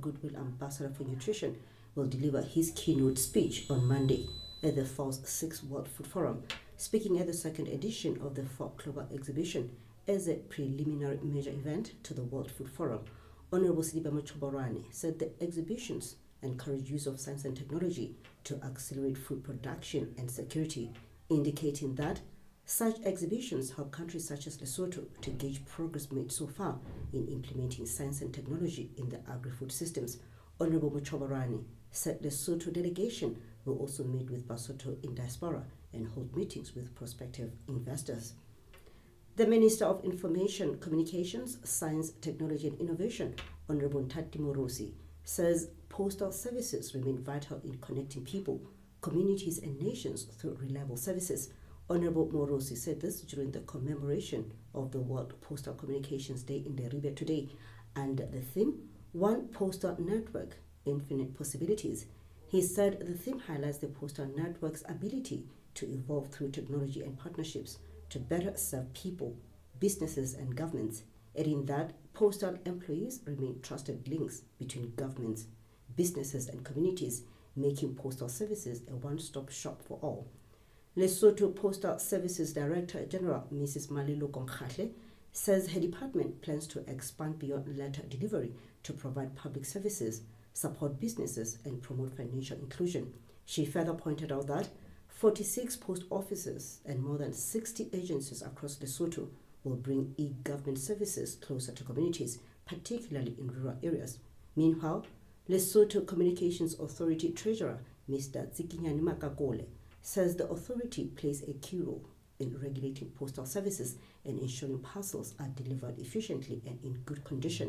Goodwill Ambassador for Nutrition, will deliver his keynote speech on Monday at the FAO's 6th World Food Forum, speaking at the second edition of the FAO Global Exhibition as a preliminary major event to the World Food Forum. Honorable Sediba Mochoborane said the exhibitions encourage use of science and technology to accelerate food production and security, indicating that such exhibitions help countries such as Lesotho to gauge progress made so far in implementing science and technology in the agri-food systems. Honorable Mochoborane said Lesotho delegation will also meet with Basotho in diaspora and hold meetings with prospective investors. The Minister of Information, Communications, Science, Technology and Innovation, Honorable Ntati Morosi, says postal services remain vital in connecting people, communities and nations through reliable services. Honorable Morosi said this during the commemoration of the World Postal Communications Day in Leribe today, and the theme, One Postal Network, Infinite Possibilities. He said the theme highlights the postal network's ability to evolve through technology and partnerships to better serve people, businesses and governments, adding that postal employees remain trusted links between governments, businesses and communities, making postal services a one-stop shop for all. Lesotho Postal Services Director General Mrs. Malilo Konkhatle says her department plans to expand beyond letter delivery to provide public services, support businesses and promote financial inclusion. She further pointed out that 46 post offices and more than 60 agencies across Lesotho will bring e-government services closer to communities, particularly in rural areas. Meanwhile, Lesotho Communications Authority Treasurer Mr. Tsikinyane Makakole says the authority plays a key role in regulating postal services and ensuring parcels are delivered efficiently and in good condition.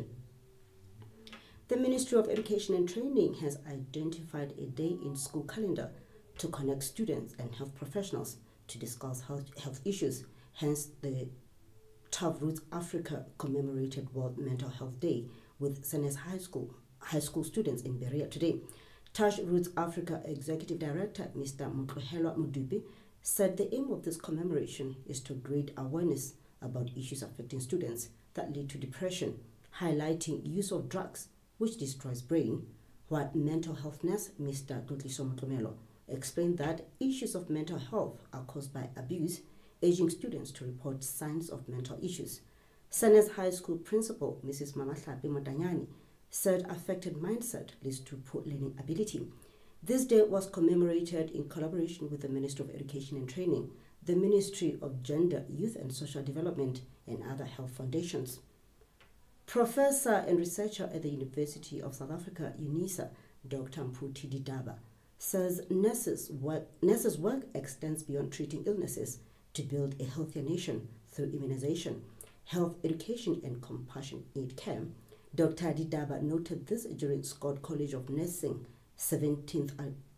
The Ministry of Education and Training has identified a day in school calendar to connect students and health professionals to discuss health issues, hence the Tav Roots Africa commemorated World Mental Health Day with Senes High School students in Berea today. Tav Roots Africa Executive Director Mr. Mutlohelwa Mudubi said the aim of this commemoration is to create awareness about issues affecting students that lead to depression, highlighting use of drugs which destroys brain, while mental health nurse Mr. Dutliso Motomelo explained that issues of mental health are caused by abuse, urging students to report signs of mental issues. Senes High School Principal Mrs. Mamahlapi Motanyani said affected mindset leads to poor learning ability. This day was commemorated in collaboration with the Ministry of Education and Training, the Ministry of Gender, Youth and Social Development, and other health foundations. Professor and researcher at the University of South Africa, UNISA, Dr. Mphuthi Didaba, says nurses' work extends beyond treating illnesses to build a healthier nation through immunization, health education, and compassionate care. Dr. Didaba noted this during Scott College of Nursing 17th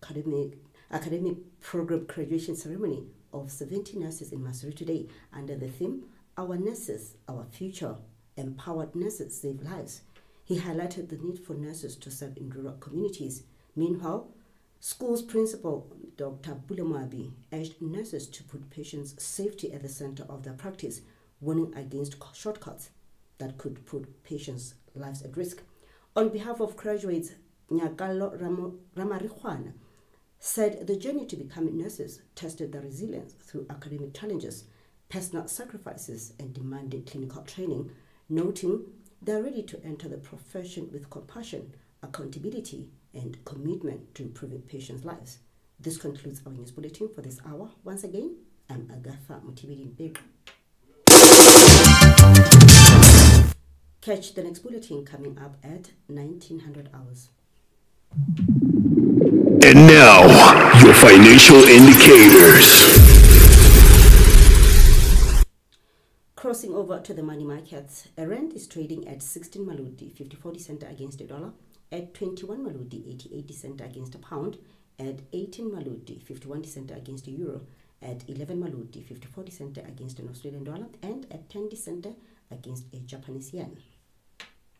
academic program graduation ceremony of 70 nurses in Maseru today under the theme, Our Nurses, Our Future, Empowered Nurses Save Lives. He highlighted the need for nurses to serve in rural communities. Meanwhile, school's principal, Dr. Bulemabi, urged nurses to put patients' safety at the center of their practice, warning against shortcuts that could put patients' lives at risk. On behalf of graduates, Nyakalo Ramarikhwana said the journey to becoming nurses tested their resilience through academic challenges, personal sacrifices, and demanding clinical training, noting they are ready to enter the profession with compassion, accountability, and commitment to improving patients' lives. This concludes our news bulletin for this hour. Once again, I'm Agatha Mutibidin. Catch the next bulletin coming up at 1900 hours. And now, your financial indicators. Crossing over to the money markets, a rand is trading at 16 Maludi 50.40 cents against a dollar, at 21 Maludi 80.80 cents against a pound, at 18 Maludi 51 cents against a euro, at 11 Maludi 50.40 cents against an Australian dollar, and at 10 cents against a Japanese yen.